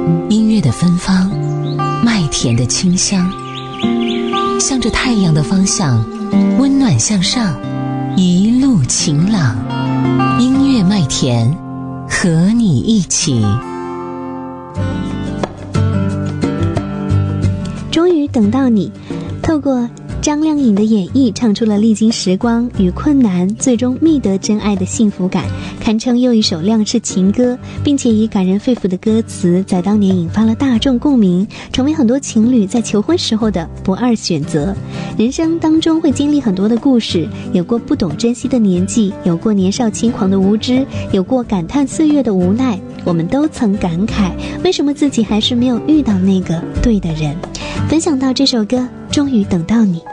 音乐的芬芳，麦田的清香，向着太阳的方向，温暖向上，一路晴朗。音乐麦田，和你一起。 终于等到你，透过张靓颖的演绎，唱出了历经时光与困难，最终觅得真爱的幸福感，堪称又一首亮式情歌，并且以感人肺腑的歌词，在当年引发了大众共鸣，成为很多情侣在求婚时候的不二选择。人生当中会经历很多的故事，有过不懂珍惜的年纪，有过年少轻狂的无知，有过感叹岁月的无奈，我们都曾感慨，为什么自己还是没有遇到那个对的人。分享到这首歌，终于等到你。